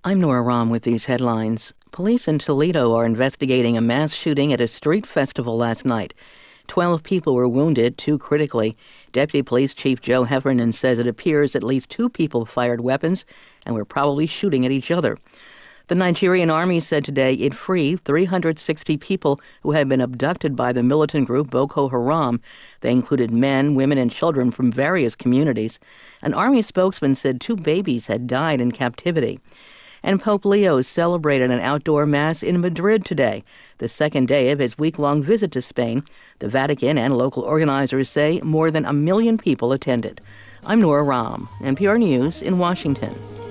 I'm Nora Rahm with these headlines. Police in Toledo are investigating a mass shooting at a street festival last night. 12 people were wounded, 2 critically. Deputy Police Chief Joe Heffernan says it appears at least 2 people fired weapons and were probably shooting at each other. The Nigerian army said today it freed 360 people who had been abducted by the militant group Boko Haram. They included men, women, and children from various communities. An army spokesman said 2 babies had died in captivity. And Pope Leo celebrated an outdoor mass in Madrid today, the second day of his week-long visit to Spain. The Vatican and local organizers say more than 1 million people attended. I'm Nora Rahm, NPR News in Washington.